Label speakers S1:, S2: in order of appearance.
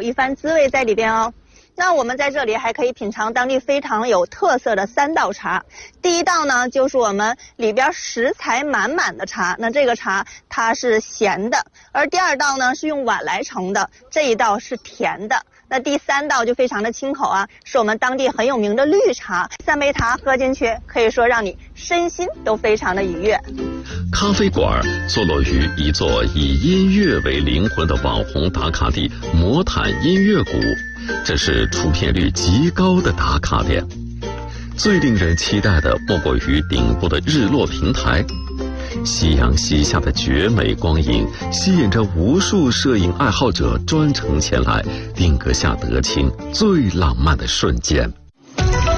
S1: 一番滋味在里边哦。那我们在这里还可以品尝当地非常有特色的3道茶。第一道呢，就是我们里边食材满满的茶，那这个茶它是咸的，而第2道呢是用碗来盛的，这一道是甜的。那第3道就非常的清口啊，是我们当地很有名的绿茶。3杯茶喝进去，可以说让你身心都非常的愉悦。
S2: 咖啡馆坐落于一座以音乐为灵魂的网红打卡地魔毯音乐谷，这是出片率极高的打卡点。最令人期待的莫过于顶部的日落平台，夕阳西下的绝美光影吸引着无数摄影爱好者专程前来定格下德清最浪漫的瞬间。